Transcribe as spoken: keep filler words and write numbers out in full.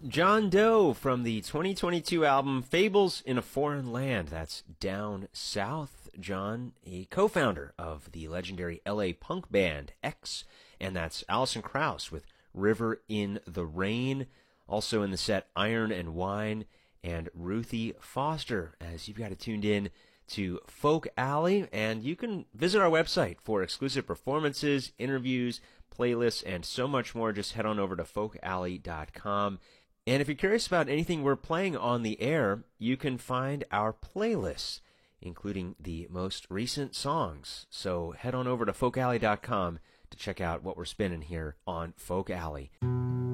John Doe from the twenty twenty-two album Fables in a Foreign Land. That's Down South. John, a co-founder of the legendary L A punk band X, and that's Alison Krauss with River in the Rain. Also in the set, Iron and Wine and Ruthie Foster, as you've got it tuned in to Folk Alley, and you can visit our website for exclusive performances, interviews, playlists, and so much more. Just head on over to folk alley dot com. And if you're curious about anything we're playing on the air, you can find our playlists, including the most recent songs. So head on over to folk alley dot com to check out what we're spinning here on Folk Alley.